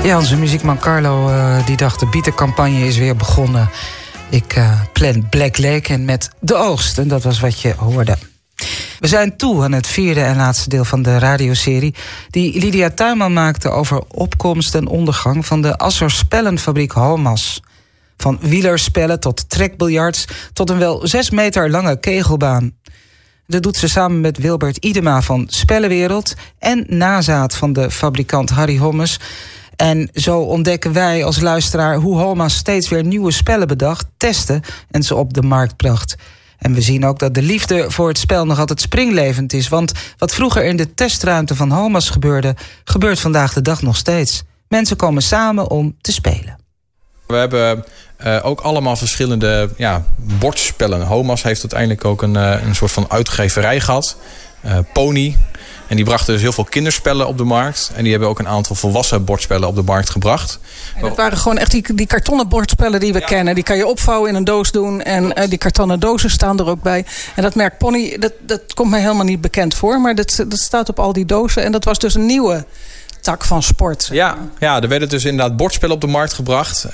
Ja, onze muziekman Carlo die dacht de bietencampagne is weer begonnen. Ik plan Black Lake en met de oogst. En dat was wat je hoorde. We zijn toe aan het vierde en laatste deel van de radioserie die Lydia Tuinman maakte over opkomst en ondergang van de Asser-spellenfabriek Homas. Van wielerspellen tot trekbiljarts tot een wel 6 meter lange kegelbaan. Dat doet ze samen met Wilbert Idema van Spellenwereld en nazaat van de fabrikant Harry Hommes. En zo ontdekken wij als luisteraar hoe Homas steeds weer nieuwe spellen bedacht, testte en ze op de markt bracht. En we zien ook dat de liefde voor het spel nog altijd springlevend is. Want wat vroeger in de testruimte van Homas gebeurde, gebeurt vandaag de dag nog steeds. Mensen komen samen om te spelen. We hebben ook allemaal verschillende bordspellen. Homas heeft uiteindelijk ook een soort van uitgeverij gehad. Pony. En die brachten dus heel veel kinderspellen op de markt. En die hebben ook een aantal volwassen bordspellen op de markt gebracht. En dat waren gewoon echt die kartonnen bordspellen die we kennen. Die kan je opvouwen in een doos doen. En die kartonnen dozen staan er ook bij. En dat merk Pony, dat komt mij helemaal niet bekend voor. Maar dat staat op al die dozen. En dat was dus een nieuwe tak van sport. Ja, er werden dus inderdaad bordspellen op de markt gebracht.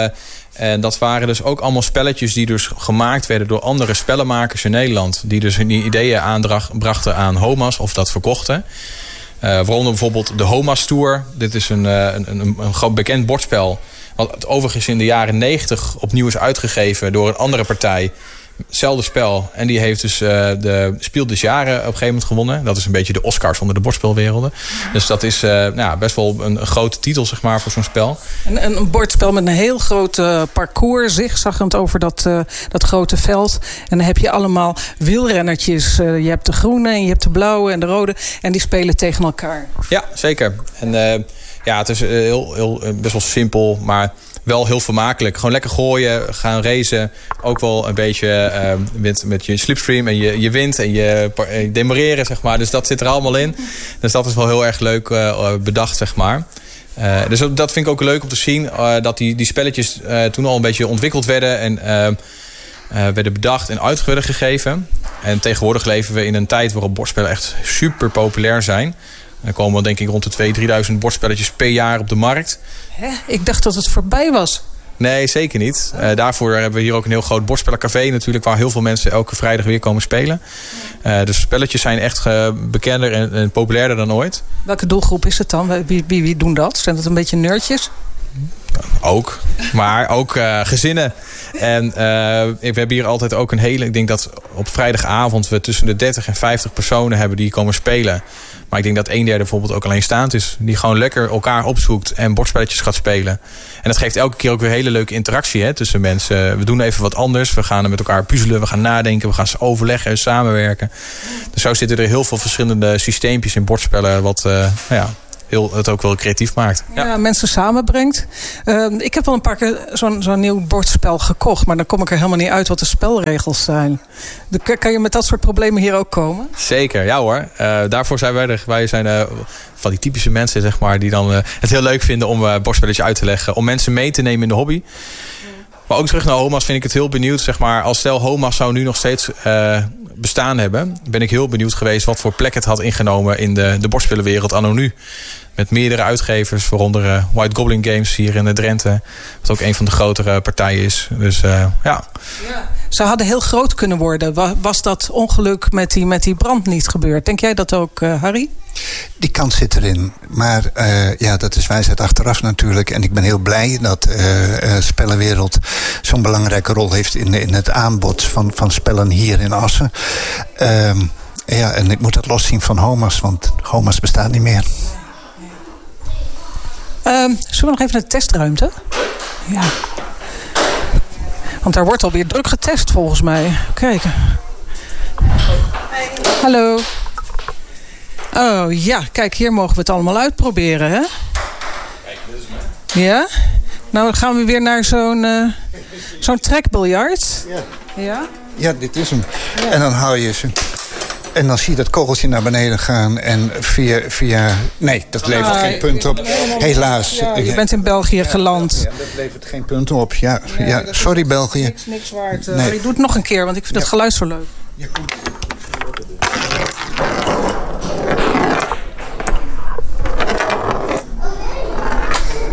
En dat waren dus ook allemaal spelletjes die dus gemaakt werden door andere spellenmakers in Nederland. Die dus hun ideeën aanbrachten aan Homas of dat verkochten. Waaronder bijvoorbeeld de Homas Tour. Dit is een groot bekend bordspel. Wat overigens in de jaren 90 opnieuw is uitgegeven door een andere partij. Hetzelfde spel. En die heeft dus de Spiel des Jahres op een gegeven moment gewonnen. Dat is een beetje de Oscars onder de bordspelwerelden. Dus dat is best wel een grote titel, zeg maar, voor zo'n spel. Een bordspel met een heel groot parcours, zigzaggend over dat grote veld. En dan heb je allemaal wielrennertjes. Je hebt de groene en je hebt de blauwe en de rode. En die spelen tegen elkaar. Ja, zeker. En het is best wel simpel, maar wel heel vermakelijk. Gewoon lekker gooien, gaan racen. Ook wel een beetje met je slipstream en je wint en je demareren, zeg maar. Dus dat zit er allemaal in. Dus dat is wel heel erg leuk bedacht, zeg maar. Dus dat vind ik ook leuk om te zien. Dat die spelletjes toen al een beetje ontwikkeld werden en werden bedacht en uit werden gegeven. En tegenwoordig leven we in een tijd waarop bordspellen echt super populair zijn. Er komen denk ik rond de 2.000-3.000 bordspelletjes per jaar op de markt. Hè? Ik dacht dat het voorbij was. Nee, zeker niet. Daarvoor hebben we hier ook een heel groot bordspellencafé natuurlijk, waar heel veel mensen elke vrijdag weer komen spelen. Dus spelletjes zijn echt bekender en populairder dan ooit. Welke doelgroep is het dan? Wie doen dat? Zijn dat een beetje nerdjes? Ook, maar ook gezinnen. En we hebben hier altijd ook ik denk dat op vrijdagavond we tussen de 30 en 50 personen hebben die komen spelen. Maar ik denk dat 1/3 bijvoorbeeld ook alleenstaand is. Die gewoon lekker elkaar opzoekt en bordspelletjes gaat spelen. En dat geeft elke keer ook weer hele leuke interactie tussen mensen. We doen even wat anders. We gaan met elkaar puzzelen. We gaan nadenken. We gaan overleggen en samenwerken. Dus zo zitten er heel veel verschillende systeempjes in bordspellen. Wat het ook wel creatief maakt. Ja, mensen samenbrengt. Ik heb wel een paar keer zo'n nieuw bordspel gekocht. Maar dan kom ik er helemaal niet uit wat de spelregels zijn. Kan je met dat soort problemen hier ook komen? Zeker, ja hoor. Daarvoor zijn wij er. Wij zijn van die typische mensen, zeg maar, die dan het heel leuk vinden om bordspelletjes uit te leggen. Om mensen mee te nemen in de hobby. Maar ook terug naar Homas vind ik het heel benieuwd. Zeg maar, als stel Homas zou nu nog steeds bestaan hebben, ben ik heel benieuwd geweest wat voor plek het had ingenomen in de bordspellenwereld anno nu. Met meerdere uitgevers, waaronder White Goblin Games hier in Drenthe. Wat ook een van de grotere partijen is. Dus ja. Ze hadden heel groot kunnen worden. Was dat ongeluk met die brand niet gebeurd? Denk jij dat ook, Harry? Die kans zit erin. Maar dat is wijsheid achteraf natuurlijk. En ik ben heel blij dat Spellenwereld zo'n belangrijke rol heeft in het aanbod van spellen hier in Assen. En ik moet het loszien van Homas, want Homas bestaat niet meer. Zullen we nog even naar de testruimte? Ja. Want daar wordt alweer druk getest volgens mij. Kijken. Hallo. Oh ja, kijk, hier mogen we het allemaal uitproberen, hè? Kijk, dit is mij. Ja? Nou, dan gaan we weer naar zo'n trekbiljart. Ja? Ja, dit is hem. Ja. En dan hou je ze. En dan zie je dat kogeltje naar beneden gaan. En via... Nee, dat levert geen punt op. Helaas. Ja, je bent in België geland. Ja, dat levert geen punt op. Ja, sorry België. Niks waard. Nee. Doe het nog een keer, want ik vind het geluid zo leuk. Ja, kom.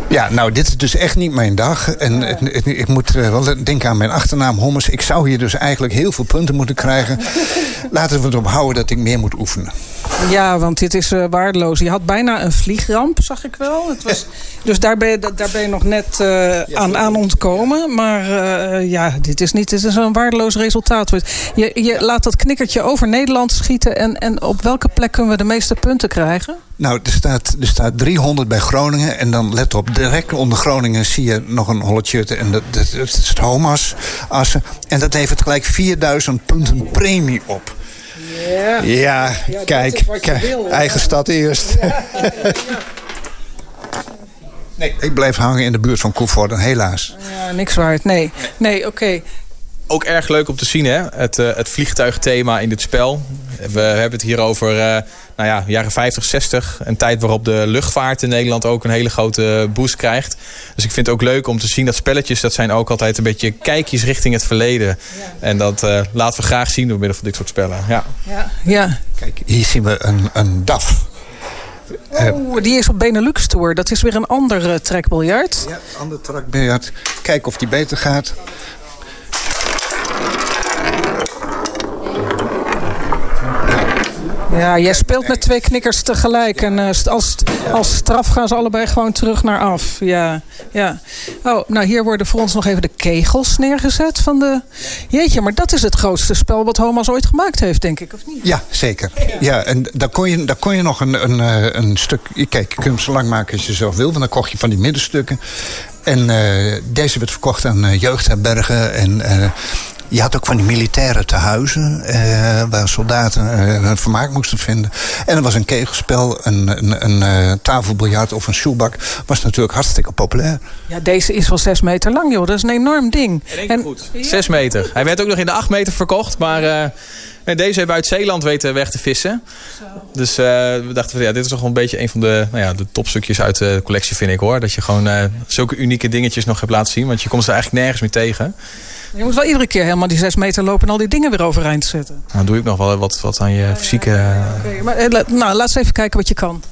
Ja, nou, dit is dus echt niet mijn dag. En ik moet wel denken aan mijn achternaam Hommers. Ik zou hier dus eigenlijk heel veel punten moeten krijgen. Laten we erop houden dat ik meer moet oefenen. Ja, want dit is waardeloos. Je had bijna een vliegramp, zag ik wel. Het was, dus daar ben je nog net aan ontkomen. Maar dit is een waardeloos resultaat. Je laat dat knikkertje over Nederland schieten. En op welke plek kunnen we de meeste punten krijgen? Nou, er staat 300 bij Groningen. En dan let op, direct onder Groningen zie je nog een holletje. En dat is het Homas Assen. En dat levert gelijk 4000 punten premie op. Ja, kijk, eigen stad eerst. Ja. Nee, ik blijf hangen in de buurt van Koevoorden, helaas. Ja, niks waard. Nee, oké. Ook erg leuk om te zien, hè? Het vliegtuigthema in dit spel. We hebben het hier over jaren 50, 60. Een tijd waarop de luchtvaart in Nederland ook een hele grote boost krijgt. Dus ik vind het ook leuk om te zien dat spelletjes, dat zijn ook altijd een beetje kijkjes richting het verleden. Ja. En dat laten we graag zien door middel van dit soort spellen. Ja. Kijk, hier zien we een DAF. Die is op Benelux Tour. Dat is weer een ander trekbiljart. Ja, een ander trekbiljart. Kijken of die beter gaat. Ja, jij speelt met 2 knikkers tegelijk. En als straf gaan ze allebei gewoon terug naar af. Ja. Oh, nou hier worden voor ons nog even de kegels neergezet van de... Jeetje, maar dat is het grootste spel wat Homas ooit gemaakt heeft, denk ik, of niet? Ja, zeker. Ja, en daar kon je nog een stuk... Kijk, je kunt hem zo lang maken als je zelf wil. Want dan kocht je van die middenstukken. En deze werd verkocht aan jeugdherbergen en... Je had ook van die militaire tehuizen waar soldaten hun vermaak moesten vinden. En er was een kegelspel, een tafelbiljart of een shoebak. Was natuurlijk hartstikke populair. Ja, deze is wel 6 meter lang, joh. Dat is een enorm ding. En goed. 6 meter. Hij werd ook nog in de 8 meter verkocht, maar... deze hebben we uit Zeeland weten weg te vissen. Zo. Dus we dachten van dit is toch wel een beetje een van de topstukjes uit de collectie, vind ik, hoor. Dat je gewoon zulke unieke dingetjes nog hebt laten zien. Want je komt ze eigenlijk nergens meer tegen. Je moet wel iedere keer helemaal die 6 meter lopen en al die dingen weer overeind zetten. Nou, doe ik nog wel wat aan je fysieke... Okay, maar laat eens even kijken wat je kan.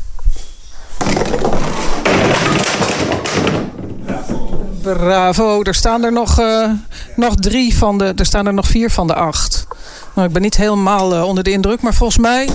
Bravo. Er staan er nog 3 van de... Er staan er nog 4 van de 8. Nou, ik ben niet helemaal onder de indruk, maar volgens mij...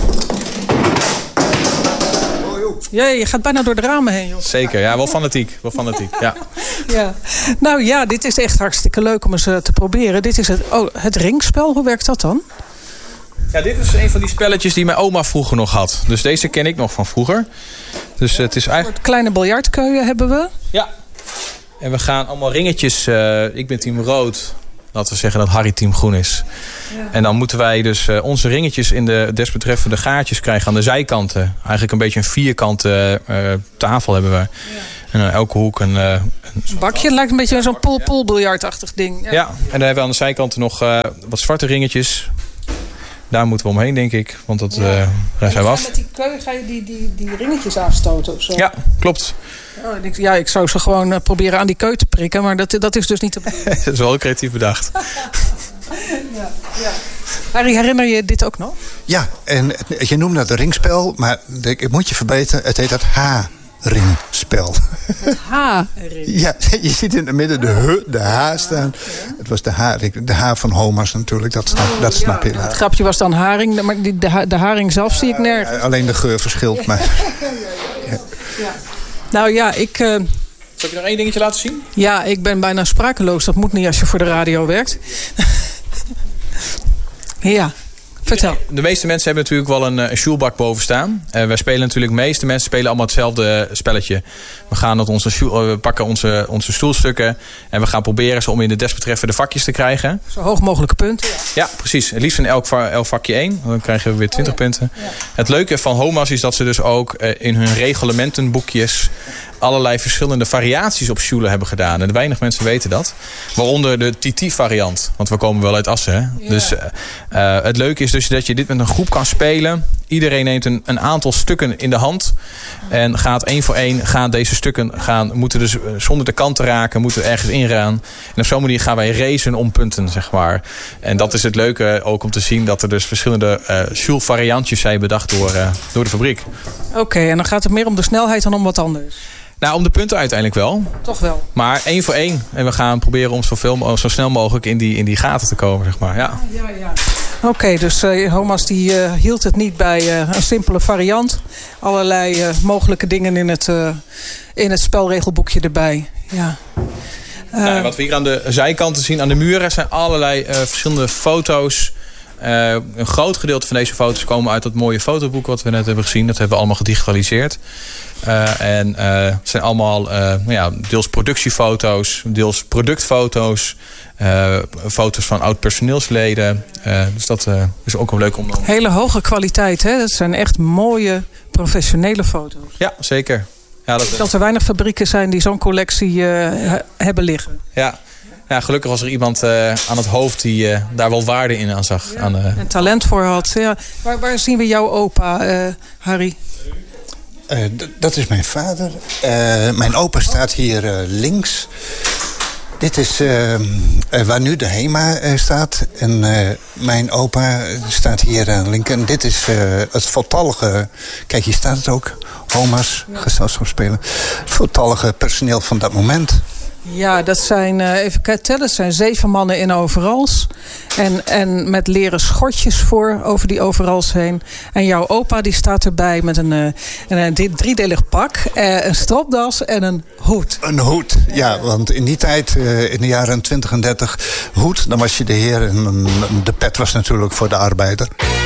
Jee, je gaat bijna door de ramen heen, joh. Zeker, ja, wel fanatiek. Ja. Ja. Nou ja, dit is echt hartstikke leuk om eens te proberen. Dit is het ringspel. Hoe werkt dat dan? Ja, dit is een van die spelletjes die mijn oma vroeger nog had. Dus deze ken ik nog van vroeger. Dus het is eigenlijk... Een soort kleine biljartkeuien hebben we. Ja. En we gaan allemaal ringetjes. Ik ben team rood. Laten we zeggen dat Harry team groen is. Ja. En dan moeten wij dus onze ringetjes in de desbetreffende gaatjes krijgen aan de zijkanten. Eigenlijk een beetje een vierkante tafel hebben we. Ja. En aan elke hoek een bakje. Het lijkt een beetje zo'n poolbiljartachtig ding. Ja, en dan hebben we aan de zijkanten nog wat zwarte ringetjes. Daar moeten we omheen, denk ik. Want dat daar zijn we af. Met die keu ga je die ringetjes aanstoten of zo? Ja, klopt. Ja, ik zou ze gewoon proberen aan die keu te prikken. Maar dat is dus niet te bedoeling. Dat is wel creatief bedacht. Ja. Harry, herinner je dit ook nog? Ja, en je noemde dat een ringspel. Maar ik moet je verbeteren. Het heet dat H-ringspel. Het H-ring? Ja, je ziet in het midden de H staan. Het was de H van Homas natuurlijk. Dat snap je. Het grapje was dan haring. Maar de haring zelf zie ik nergens. Alleen de geur verschilt. Maar... Ja. Nou ja, Zal ik je nog 1 dingetje laten zien? Ja, ik ben bijna sprakeloos. Dat moet niet als je voor de radio werkt. Ja, vertel. De meeste mensen hebben natuurlijk wel een shoelbak boven staan. Wij spelen natuurlijk, de meeste mensen spelen allemaal hetzelfde spelletje. We pakken onze stoelstukken en we gaan proberen ze om in de desbetreffende vakjes te krijgen. Zo hoog mogelijke punten. Ja, precies. Het liefst in elk vakje 1. Dan krijgen we weer 20 punten. Ja. Het leuke van Homas is dat ze dus ook in hun reglementenboekjes allerlei verschillende variaties op shoelen hebben gedaan. En weinig mensen weten dat. Waaronder de TT-variant. Want we komen wel uit Assen. Hè? Ja. Dus het leuke is dus dat je dit met een groep kan spelen. Iedereen neemt een aantal stukken in de hand. En gaat 1 voor 1. Deze stukken moeten dus zonder de kant te raken. Moeten ergens ingaan. En op zo'n manier gaan wij racen om punten, zeg maar. En dat is het leuke ook om te zien. Dat er dus verschillende shoel-variantjes zijn bedacht door de fabriek. Oké, en dan gaat het meer om de snelheid dan om wat anders. Nou, om de punten uiteindelijk wel. Toch wel. Maar 1 voor 1. En we gaan proberen om zo snel mogelijk in die gaten te komen, zeg maar. Ja. Oké, dus Homas die hield het niet bij een simpele variant. Allerlei mogelijke dingen in het spelregelboekje erbij. Ja. Wat we hier aan de zijkanten zien, aan de muren, zijn allerlei verschillende foto's. Een groot gedeelte van deze foto's komen uit dat mooie fotoboek wat we net hebben gezien. Dat hebben we allemaal gedigitaliseerd. Het zijn allemaal deels productiefoto's, deels productfoto's, foto's van oud-personeelsleden. Dus dat is ook wel leuk om... Hele hoge kwaliteit, hè? Dat zijn echt mooie, professionele foto's. Ja, zeker. Ja, dat er weinig fabrieken zijn die zo'n collectie hebben liggen. Ja, gelukkig was er iemand aan het hoofd die daar wel waarde in aan zag. Ja, en talent voor had. Ja. Waar zien we jouw opa, Harry? Dat is mijn vader. Mijn opa staat hier links. Dit is waar nu de HEMA staat. En mijn opa staat hier links. En dit is het voltallige... Kijk, hier staat het ook. Homas, gezelschapsspelen. Het voltallige personeel van dat moment. Ja, dat zijn, even tellen, het zijn 7 mannen in overals. En met leren schortjes over die overals heen. En jouw opa die staat erbij met een 3-delig pak, een stropdas en een hoed. Een hoed, ja, want in die tijd, in de jaren 20 en 30, hoed, dan was je de heer. En de pet was natuurlijk voor de arbeider.